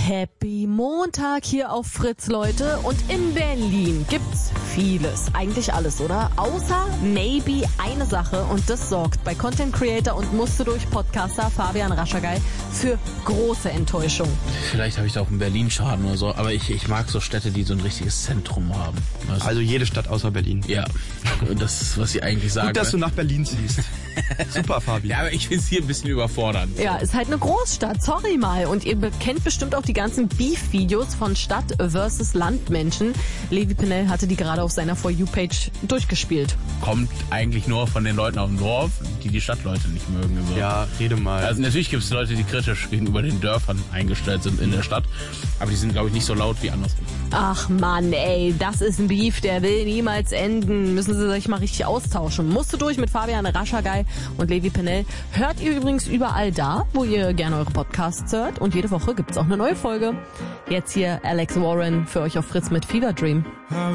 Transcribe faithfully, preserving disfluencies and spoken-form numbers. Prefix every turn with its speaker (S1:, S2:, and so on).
S1: Happy Montag hier auf Fritz, Leute. Und in Berlin gibt's vieles, eigentlich alles, oder? Außer maybe eine Sache, und das sorgt bei Content Creator und musste durch Podcaster Fabian Raschagay für große Enttäuschung.
S2: Vielleicht habe ich da auch einen Berlin-Schaden oder so, aber ich, ich mag so Städte, die so ein richtiges Zentrum haben.
S3: Also, also jede Stadt außer Berlin.
S2: Ja, das ist, was ich eigentlich sage.
S3: Gut, dass du nach Berlin ziehst. Super, Fabi.
S2: Ja, aber ich finde es hier ein bisschen überfordernd.
S1: Ja, ist halt eine Großstadt, sorry mal. Und ihr kennt bestimmt auch die ganzen Beef-Videos von Stadt versus Landmenschen. Levi Pennell hatte die gerade auf seiner For You-Page durchgespielt.
S2: Kommt eigentlich nur von den Leuten auf dem Dorf, die die Stadtleute nicht mögen. So.
S3: Ja, rede mal.
S2: Also natürlich gibt es Leute, die kritisch gegenüber den Dörfern eingestellt sind in der Stadt, aber die sind, glaube ich, nicht so laut wie andersrum.
S1: Ach Mann, ey, das ist ein Beef, der will niemals enden. Müssen sie sich mal richtig austauschen. Musste durch mit Fabian Raschagay und Levi Pennell. Hört ihr übrigens überall da, wo ihr gerne eure Podcasts hört. Und jede Woche gibt's auch eine neue Folge. Jetzt hier Alex Warren für euch auf Fritz mit Fever Dream.